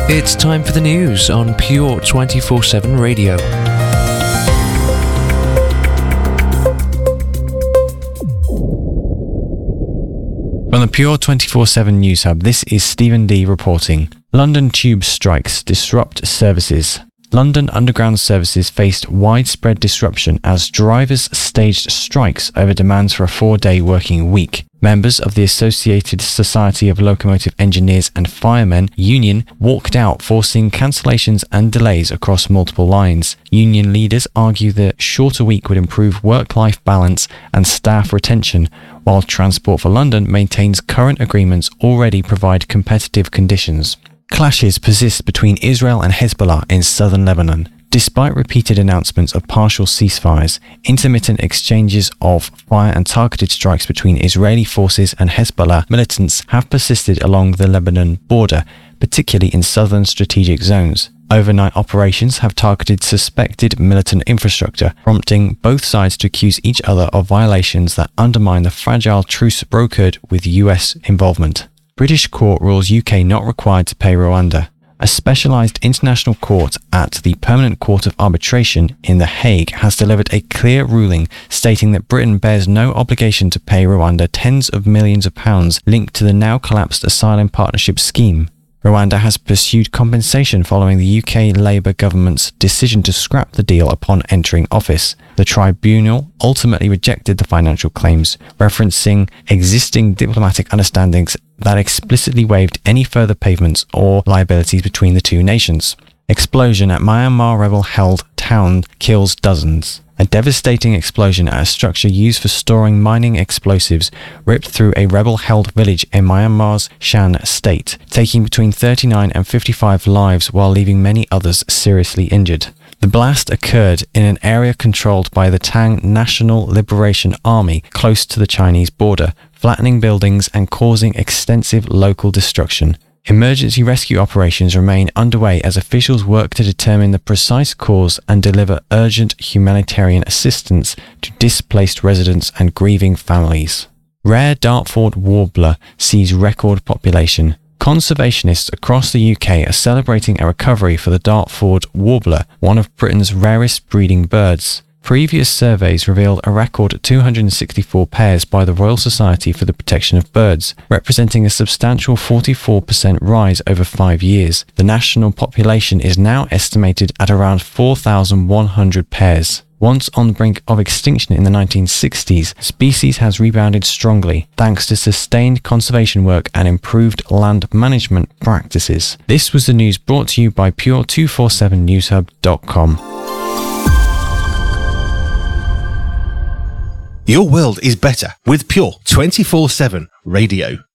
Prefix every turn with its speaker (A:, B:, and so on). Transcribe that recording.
A: It's time for the news on Pure 24/7 Radio.
B: From the Pure 24/7 News Hub, this is Stephen D reporting. London Tube strikes disrupt services. London Underground services faced widespread disruption as drivers staged strikes over demands for a 4-day working week. Members of the Associated Society of Locomotive Engineers and Firemen union walked out, forcing cancellations and delays across multiple lines. Union leaders argue the shorter week would improve work-life balance and staff retention, while Transport for London maintains current agreements already provide competitive conditions. Clashes persist between Israel and Hezbollah in southern Lebanon. Despite repeated announcements of partial ceasefires, intermittent exchanges of fire and targeted strikes between Israeli forces and Hezbollah militants have persisted along the Lebanon border, particularly in southern strategic zones. Overnight operations have targeted suspected militant infrastructure, prompting both sides to accuse each other of violations that undermine the fragile truce brokered with US involvement. British court rules UK not required to pay Rwanda. A specialised international court at the Permanent Court of Arbitration in The Hague has delivered a clear ruling stating that Britain bears no obligation to pay Rwanda tens of millions of pounds linked to the now collapsed asylum partnership scheme. Rwanda has pursued compensation following the UK Labour government's decision to scrap the deal upon entering office. The tribunal ultimately rejected the financial claims, referencing existing diplomatic understandings that explicitly waived any further payments or liabilities between the two nations. Explosion at Myanmar rebel-held town kills dozens. A devastating explosion at a structure used for storing mining explosives ripped through a rebel-held village in Myanmar's Shan state, taking between 39 and 55 lives while leaving many others seriously injured. The blast occurred in an area controlled by the Tang National Liberation Army close to the Chinese border, flattening buildings and causing extensive local destruction. Emergency rescue operations remain underway as officials work to determine the precise cause and deliver urgent humanitarian assistance to displaced residents and grieving families. Rare Dartford warbler sees record population. Conservationists across the UK are celebrating a recovery for the Dartford warbler, one of Britain's rarest breeding birds. Previous surveys revealed a record 264 pairs by the Royal Society for the Protection of Birds, representing a substantial 44% rise over 5 years. The national population is now estimated at around 4,100 pairs. Once on the brink of extinction in the 1960s, species has rebounded strongly thanks to sustained conservation work and improved land management practices. This was the news brought to you by Pure247newshub.com.
C: Your world is better with Pure 24/7 Radio.